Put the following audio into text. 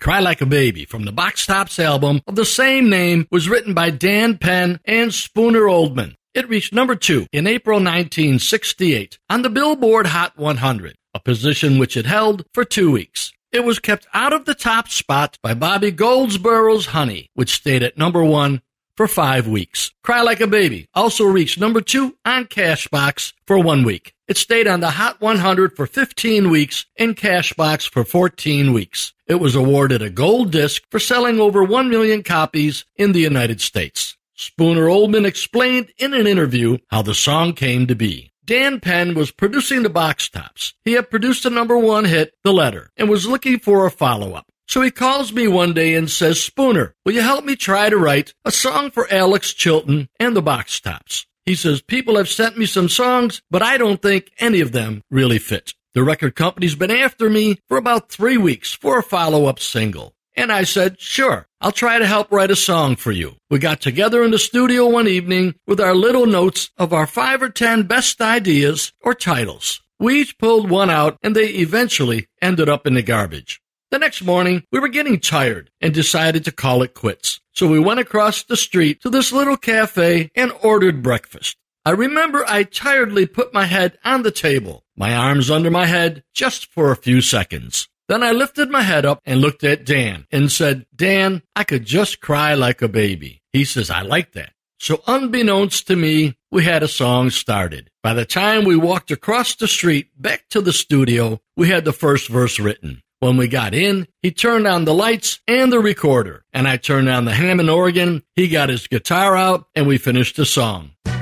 Cry Like a Baby from the Box Tops album of the same name was written by Dan Penn and Spooner Oldham. It reached number 2 in April 1968 on the Billboard Hot 100, a position which it held for 2 weeks. It was kept out of the top spot by Bobby Goldsborough's Honey, which stayed at number 1 for 5 weeks. Cry Like a Baby also reached number 2 on Cashbox for 1 week. It stayed on the Hot 100 for 15 weeks and Cashbox for 14 weeks. It was awarded a gold disc for selling over 1 million copies in the United States. Spooner Oldham explained in an interview how the song came to be. Dan Penn was producing the Box Tops. He had produced the number 1 hit, The Letter, and was looking for a follow-up. So he calls me one day and says, Spooner, will you help me try to write a song for Alex Chilton and the Box Tops? He says, people have sent me some songs, but I don't think any of them really fit. The record company's been after me for about 3 weeks for a follow-up single. And I said, sure, I'll try to help write a song for you. We got together in the studio one evening with our little notes of our 5 or 10 best ideas or titles. We each pulled one out, and they eventually ended up in the garbage. The next morning, we were getting tired and decided to call it quits. So we went across the street to this little cafe and ordered breakfast. I remember I tiredly put my head on the table, my arms under my head, just for a few seconds. Then I lifted my head up and looked at Dan and said, Dan, I could just cry like a baby. He says, I like that. So unbeknownst to me, we had a song started. By the time we walked across the street back to the studio, we had the first verse written. When we got in, he turned on the lights and the recorder, and I turned on the Hammond organ. He got his guitar out, and we finished the song.